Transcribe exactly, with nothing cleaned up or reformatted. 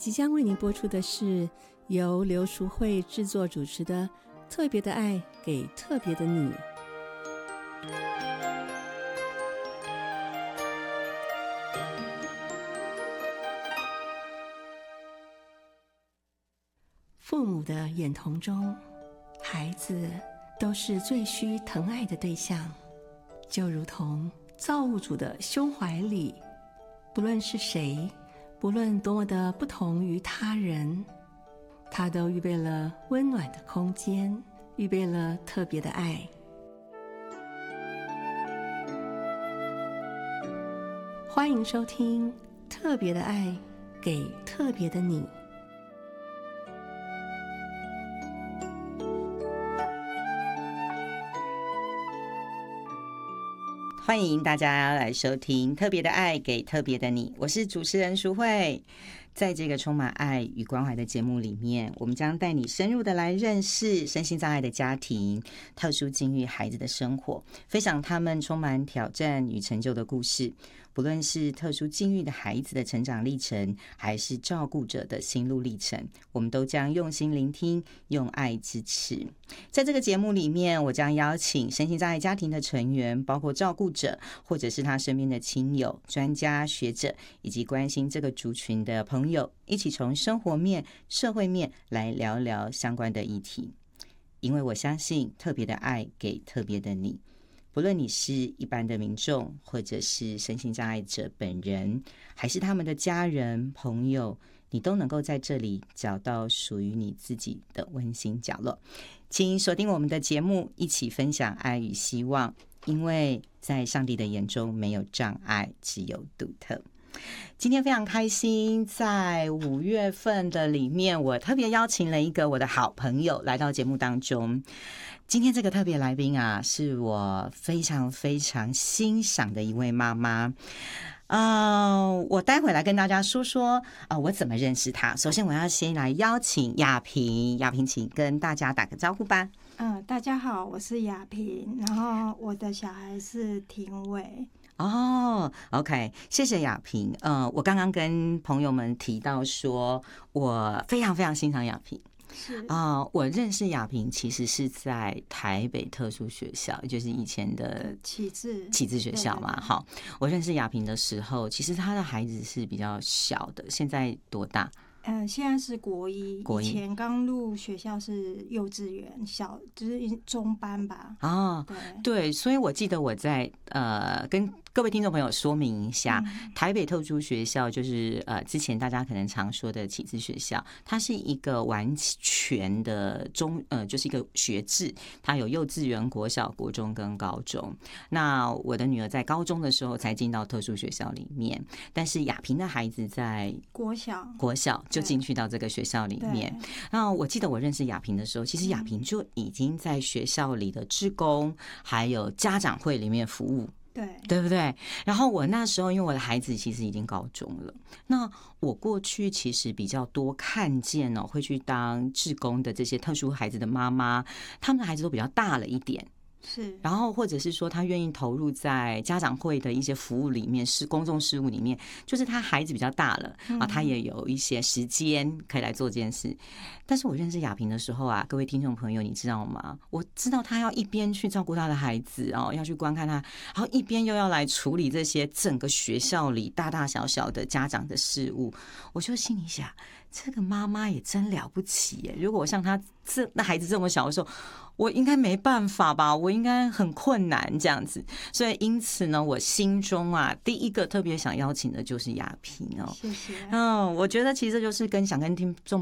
即将为您播出的是由刘淑慧制作主持的《特别的爱给特别的你》。父母的眼瞳中，孩子都是最需疼爱的对象，就如同造物主的胸怀里，不论是谁，不论多么的不同于他人，他都预备了温暖的空间，预备了特别的爱。欢迎收听《特别的爱给特别的你》。 欢迎大家来收听《特别的爱给特别的你》，我是主持人淑慧。在这个充满爱与关怀的节目里面，我们将带你深入的来认识身心障碍的家庭、特殊境遇孩子的生活，分享他们充满挑战与成就的故事。不论是特殊境遇的孩子的成长历程，还是照顾者的心路历程，我们都将用心聆听，用爱支持。在这个节目里面，我将邀请身心障碍家庭的成员，包括照顾者或者是他身边的亲友、专家学者，以及关心这个族群的朋友，一起从生活面、社会面来聊聊相关的议题。因为我相信特别的爱给特别的你，不论你是一般的民众，或者是身心障碍者本人，还是他们的家人朋友，你都能够在这里找到属于你自己的温馨角落。请锁定我们的节目，一起分享爱与希望，因为在上帝的眼中没有障碍，只有独特。今天非常开心，在五月份的里面，我特别邀请了一个我的好朋友来到节目当中。今天这个特别来宾啊，是我非常非常欣赏的一位妈妈。呃，我待会来跟大家说说，呃，我怎么认识她。首先，我要先来邀请雅萍，雅萍，请跟大家打个招呼吧。 嗯，大家好，我是雅萍，然后我的小孩是廷伟。 哦、oh, ，OK， 谢谢雅萍。呃，我刚刚跟朋友们提到说，我非常非常欣赏雅萍。 是啊、呃，我认识雅萍其实是在台北特殊学校，就是以前的启智启智学校嘛。好，我认识雅萍的时候，其实她的孩子是比较小的，现在多大？ 嗯，现在是国一， 国一以前刚入学校是幼稚园，小就是中班吧。 哦， 对对，所以我记得我在呃跟各位听众朋友说明一下， 嗯、 台北特殊学校就是呃之前大家可能常说的启智学校，它是一个完全的中呃就是一个学制，它有幼稚园、国小、国中跟高中。那我的女儿在高中的时候才进到特殊学校里面，但是雅萍的孩子在国小国小就进去到这个学校里面。那我记得我认识雅萍的时候，其实雅萍就已经在学校里的志工还有家长会里面服务。 对， 对不对？然后我那时候因为我的孩子其实已经高中了，那我过去其实比较多看见哦，会去当志工的这些特殊孩子的妈妈，他们的孩子都比较大了一点。 是， 然后或者是说他愿意投入在家长会的一些服务里面，是公众事务里面，就是他孩子比较大了啊，他也有一些时间可以来做这件事。但是我认识雅萍的时候啊，各位听众朋友，你知道吗？我知道他要一边去照顾他的孩子哦，要去观看他，然后一边又要来处理这些整个学校里大大小小的家长的事务，我就心里想，这个妈妈也真了不起耶！如果我像他这那孩子这么小的时候，我应该没办法吧，我应该很困难这样子。所以因此呢，我心中啊，第一个特别想邀请的就是雅萍哦。 谢谢。 嗯，我觉得其实就是跟想跟听众